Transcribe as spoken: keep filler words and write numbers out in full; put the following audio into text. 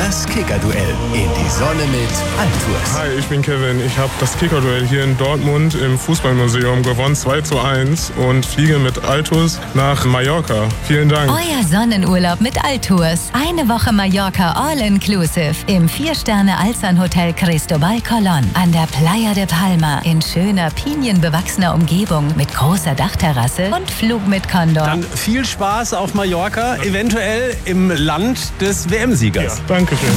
Das Kicker-Duell in die Sonne mit Altours. Hi, ich bin Kevin. Ich habe das Kicker-Duell hier in Dortmund im Fußballmuseum gewonnen, zwei zu eins, und fliege mit Altours nach Mallorca. Vielen Dank. Euer Sonnenurlaub mit Altours. Eine Woche Mallorca All-Inclusive im vier-Sterne-Alzan-Hotel Cristobal Colón an der Playa de Palma in schöner, pinienbewachsener Umgebung mit großer Dachterrasse und Flug mit Condor. Dann viel Spaß auf Mallorca, eventuell im Land des W M-Siegers. Ja, danke.